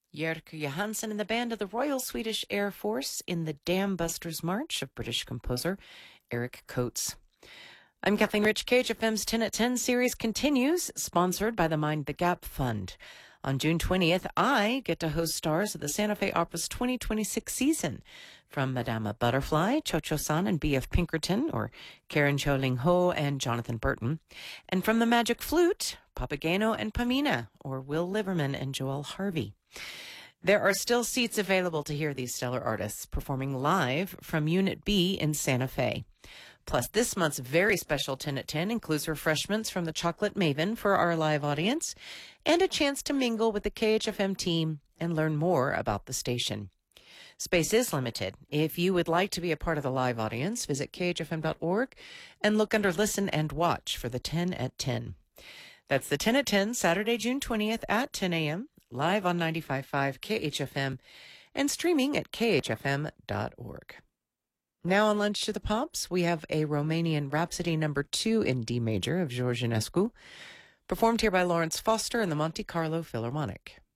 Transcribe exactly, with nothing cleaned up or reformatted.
Jerker Johansson and the band of the Royal Swedish Air Force in the Dam Busters March of British composer Eric Coates. I'm Kathleen Rich. K H F M's ten at ten series continues, sponsored by the Mind the Gap Fund. On June twentieth, I get to host stars of the Santa Fe Opera's twenty twenty-six season. From Madama Butterfly, Cho Cho San and B F Pinkerton, or Karen Cho Ling Ho and Jonathan Burton. And from the Magic Flute, Papageno and Pamina, or Will Liverman and Joel Harvey. There are still seats available to hear these stellar artists performing live from Unit B in Santa Fe. Plus, this month's very special ten at ten includes refreshments from the Chocolate Maven for our live audience and a chance to mingle with the K H F M team and learn more about the station. Space is limited. If you would like to be a part of the live audience, visit K H F M dot org and look under Listen and Watch for the ten at ten. That's the ten at ten, Saturday, June twentieth at ten a.m., live on ninety-five point five K H F M and streaming at K H F M dot org. Now on Lunch to the Pops, we have a Romanian Rhapsody number two in D major of George Enescu, performed here by Lawrence Foster and the Monte Carlo Philharmonic.